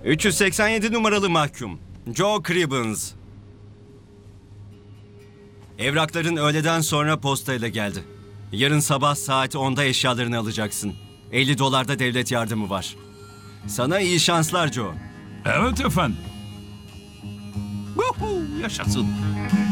387 numaralı mahkum. Joe Cribbins. Evrakların öğleden sonra postayla geldi. Yarın sabah saat 10'da eşyalarını alacaksın. $50 da devlet yardımı var. Sana iyi şanslar Joe. Evet efendim. Yaşasın.